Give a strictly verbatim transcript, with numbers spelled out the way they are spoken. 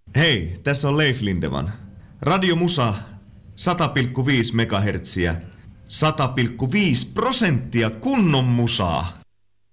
Hei, tässä on Leif Lindeman. Radio Musa sata pilkku viisi megahertsiä, sata pilkku viisi prosenttia kunnon musaa.